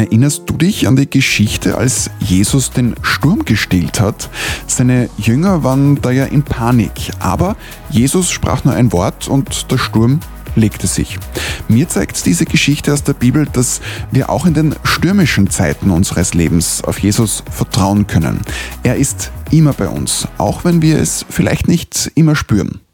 Erinnerst du dich an die Geschichte, als Jesus den Sturm gestillt hat? Seine Jünger waren da ja in Panik, aber Jesus sprach nur ein Wort und der Sturm legte sich. Mir zeigt diese Geschichte aus der Bibel, dass wir auch in den stürmischen Zeiten unseres Lebens auf Jesus vertrauen können. Er ist immer bei uns, auch wenn wir es vielleicht nicht immer spüren.